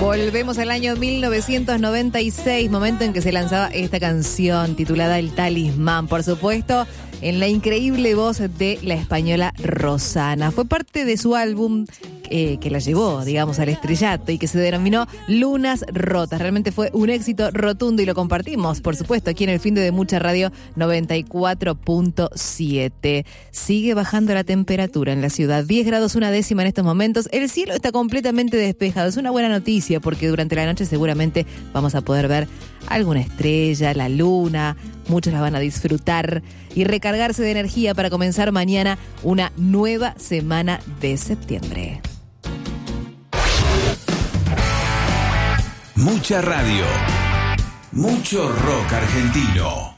Volvemos al año 1996, momento en que se lanzaba esta canción titulada El Talismán, por supuesto, en la increíble voz de la española Rosana. Fue parte de su álbum que la llevó, digamos, al estrellato y que se denominó Lunas Rotas. Realmente fue un éxito rotundo y lo compartimos, por supuesto, aquí en el Finde de Mucha Radio 94.7. Sigue bajando la temperatura en la ciudad, 10 grados una décima en estos momentos. El cielo está completamente despejado. Es una buena noticia porque durante la noche seguramente vamos a poder ver alguna estrella, la luna. Muchos la van a disfrutar y recargarse de energía para comenzar mañana una nueva semana de septiembre. Mucha radio, mucho rock argentino.